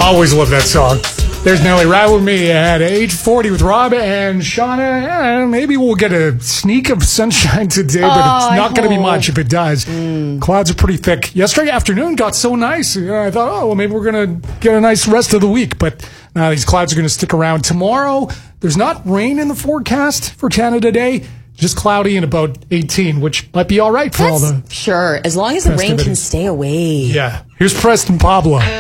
Always love that song. There's Nelly Ride With Me at age 40 with Rob and Shauna. Maybe we'll get a sneak of sunshine today, but it's not going to be much if it does. Clouds are pretty thick. Yesterday afternoon got so nice. I thought, maybe we're going to get a nice rest of the week, but these clouds are going to stick around. Tomorrow, there's not rain in the forecast for Canada Day. Just cloudy and about 18, which might be all right for all the Sure, as long as the rain can stay away. Yeah. Here's Preston Pablo.